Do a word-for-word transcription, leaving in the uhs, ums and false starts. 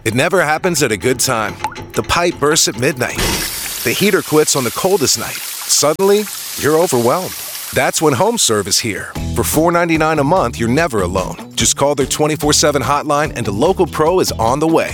It never happens at a good time. The pipe bursts at midnight. The heater quits on the coldest night. Suddenly, you're overwhelmed. That's when HomeServe is here. For four dollars and ninety-nine cents a month, you're never alone. Just call their twenty-four seven hotline and a local pro is on the way.